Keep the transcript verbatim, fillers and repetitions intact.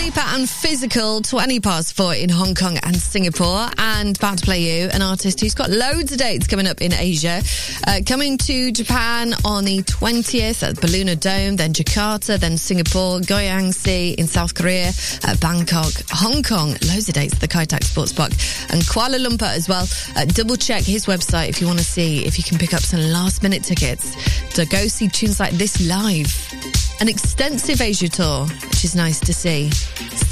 Lipa and Physical, twenty past four in Hong Kong and Singapore. And about to play you an artist who's got loads of dates coming up in Asia. Uh, coming to Japan on the twentieth at Balluna Dome, then Jakarta, then Singapore, Goyangsi in South Korea, uh, Bangkok, Hong Kong. Loads of dates at the Kai Tak Sports Park. And Kuala Lumpur as well. Uh, double check his website if you want to see if you can pick up some last minute tickets to go see tunes like this live. An extensive Asia tour, which is nice to see.